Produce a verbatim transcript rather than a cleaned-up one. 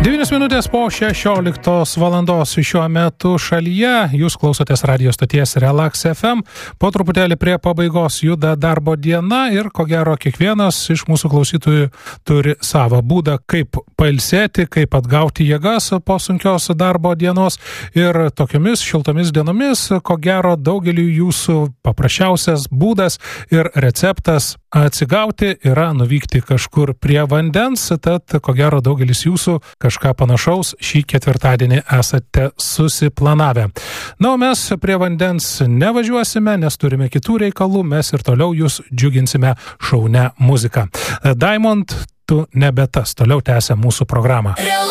devynios minutės po šešioliktos valandos šiuo metu šalyje. Jūs klausotės radio stoties Relax F M. Po truputėlį prie pabaigos juda darbo diena ir ko gero kiekvienas iš mūsų klausytojų turi savo būdą, kaip pailsėti, kaip atgauti jėgas po sunkios darbo dienos. Ir tokiomis šiltomis dienomis, ko gero daugeliu jūsų paprasčiausias būdas ir receptas atsigauti yra nuvykti kažkur prie vandens. Tad ko gero daugelis jūsų kažką panašaus šį ketvirtadienį esate susiplanavę. Na, o mes prie vandens nevažiuosime, nes turime kitų reikalų, mes ir toliau jūs džiuginsime šaunia muzika. Diamond, tu nebe tas, toliau tęsia mūsų programą.